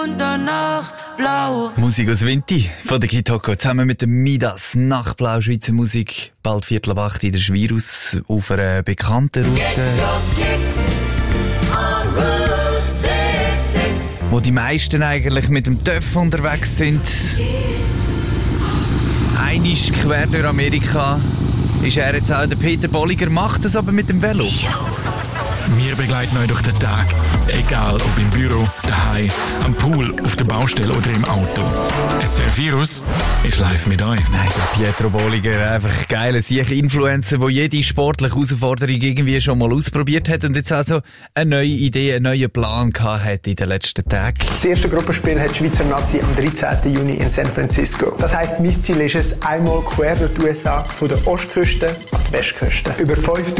Und der Nachtblau. Musik aus Vinti von der Kitoko zusammen mit dem Midas. Nachtblau, Schweizer Musik. Bald 7:45 in der Schweiz auf einer bekannten Route. Wo die meisten eigentlich mit dem TÜV unterwegs sind. Einisch quer durch Amerika ist er jetzt auch. Der Peter Bolliger macht das aber mit dem Velo. Wir begleiten euch durch den Tag. Egal ob im Büro, daheim, am Pool, auf der Baustelle oder im Auto. SRF Virus ist live mit euch. Nein, der Pietro Bolliger, einfach geiler Sieg-Influencer, der jede sportliche Herausforderung irgendwie schon mal ausprobiert hat und jetzt also eine neue Idee, einen neuen Plan gehabt hat in den letzten Tagen. Das erste Gruppenspiel hat die Schweizer Nazi am 13. Juni in San Francisco. Das heisst, mein Ziel ist es, einmal quer durch die USA von der Ostküste an die Westküste. Über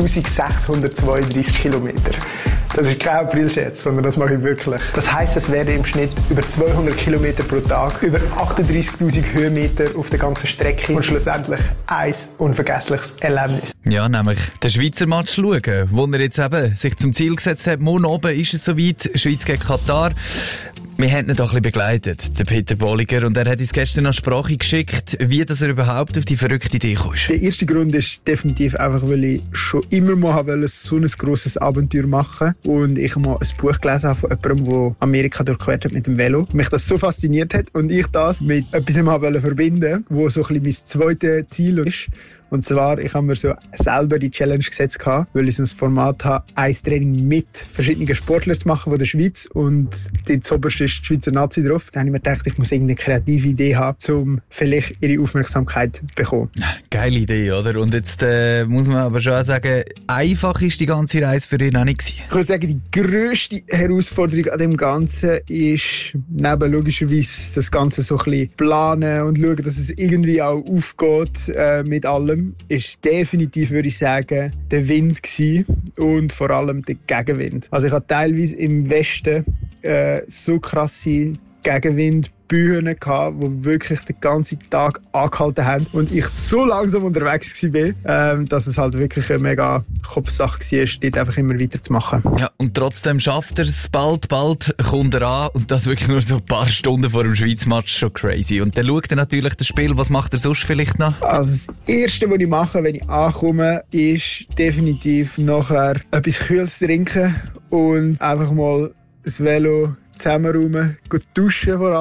5632 Kilometer. Das ist kein Aprilscherz, sondern das mache ich wirklich. Das heisst, es werden im Schnitt über 200 Kilometer pro Tag, über 38.000 Höhenmeter auf der ganzen Strecke und schlussendlich ein unvergessliches Erlebnis. Ja, nämlich den Schweizer Match schauen, wo er jetzt eben sich zum Ziel gesetzt hat. Morgen oben ist es soweit, Schweiz gegen Katar. Wir haben ihn doch ein bisschen begleitet, der Peter Bolliger, und er hat uns gestern eine Sprache geschickt, wie dass er überhaupt auf die verrückte Idee kam. Der erste Grund ist definitiv einfach, weil ich schon immer mal so ein grosses Abenteuer machen und ich mal ein Buch gelesen habe von jemandem, der Amerika durchquert hat mit dem Velo. Mich das so fasziniert hat und ich das mit etwas verbinden, wo so ein bisschen mein zweites Ziel ist. Und zwar, ich habe mir so selber die Challenge gesetzt, weil ich so ein Format habe, ein Training mit verschiedenen Sportlern zu machen von der Schweiz. Und dort zuoberst ist die Schweizer Nazi drauf. Dann habe ich mir gedacht, ich muss irgendeine kreative Idee haben, um vielleicht ihre Aufmerksamkeit zu bekommen. Geile Idee, oder? Und jetzt muss man aber schon sagen, einfach ist die ganze Reise für ihn auch nicht gewesen. Ich würde sagen, die grösste Herausforderung an dem Ganzen ist, neben logischerweise das Ganze so ein bisschen planen und schauen, dass es irgendwie auch aufgeht mit allem, ist definitiv, würde ich sagen, der Wind gewesen und vor allem der Gegenwind. Also ich hatte teilweise im Westen so krasse Gegenwindböen gehabt, die wirklich den ganzen Tag angehalten haben und ich so langsam unterwegs war, dass es halt wirklich eine mega Kopfsache war, dort einfach immer weiterzumachen. Ja, und trotzdem schafft er es bald kommt er an und das wirklich nur so ein paar Stunden vor dem Schweiz-Match, schon crazy. Und dann schaut er natürlich das Spiel, was macht er sonst vielleicht noch? Also das Erste, was ich mache, wenn ich ankomme, ist definitiv nachher etwas Kühles trinken und einfach mal das Velo zusammenräumen, gut duschen vor allem.